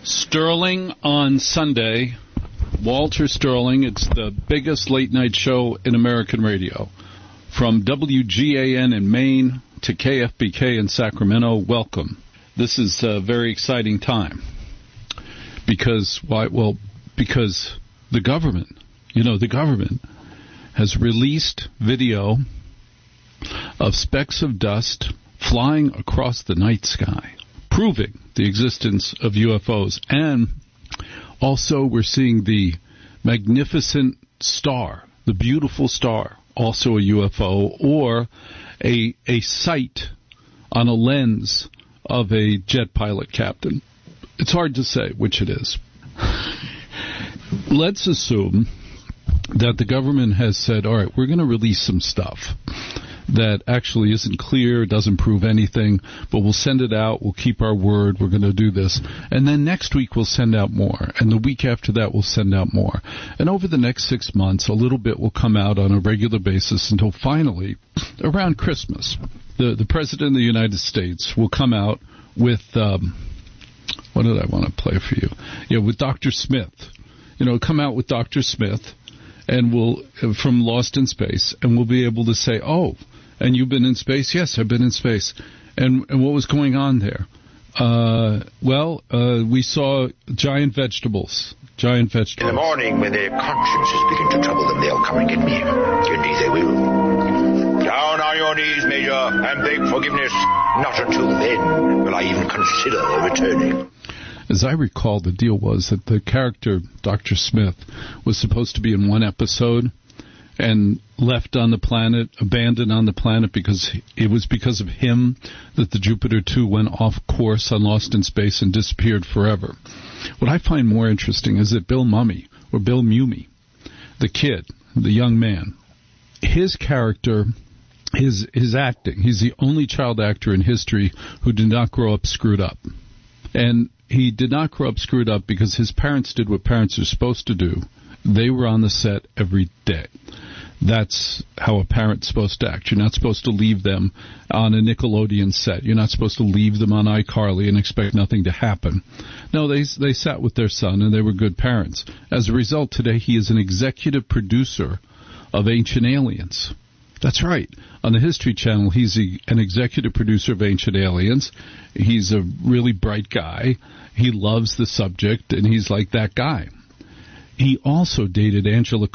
Sterling on Sunday. Walter Sterling. It's the biggest late-night show in American radio. From WGAN in Maine to KFBK in Sacramento, welcome. This is a very exciting time. Because, why? Well, because the government, the government has released video of specks of dust flying across the night sky, proving the existence of UFOs. And also we're seeing the magnificent star, the beautiful star, also a UFO, or a sight on a lens of a jet pilot captain. It's hard to say which it is. Let's assume that the government has said, all right, we're going to release some stuff that actually isn't clear, doesn't prove anything, but we'll send it out, we'll keep our word, we're going to do this. And then next week we'll send out more. And the week after that we'll send out more. And over the next 6 months, a little bit will come out on a regular basis until finally, around Christmas, the President of the United States will come out with, what did I want to play for you? Yeah, with Dr. Smith. Come out with Dr. Smith, and we'll, from Lost in Space, and we'll be able to say, oh, and you've been in space? Yes, I've been in space. And what was going on there? We saw giant vegetables. In the morning, when their consciences begin to trouble them, they'll come and get me. Indeed they will. Down on your knees, Major, and beg forgiveness. Not until then will I even consider returning. As I recall, the deal was that the character, Dr. Smith, was supposed to be in one episode and left on the planet, abandoned on the planet, because it was because of him that the Jupiter 2 went off course on Lost in Space and disappeared forever. What I find more interesting is that Bill Mumy, the kid, the young man, his character, his acting, he's the only child actor in history who did not grow up screwed up. And he did not grow up screwed up because his parents did what parents are supposed to do. They were on the set every day. That's how a parent's supposed to act. You're not supposed to leave them on a Nickelodeon set. You're not supposed to leave them on iCarly and expect nothing to happen. No, they sat with their son, and they were good parents. As a result, today he is an executive producer of Ancient Aliens. That's right. On the History Channel, he's an executive producer of Ancient Aliens. He's a really bright guy. He loves the subject, and he's like that guy. He also dated Angela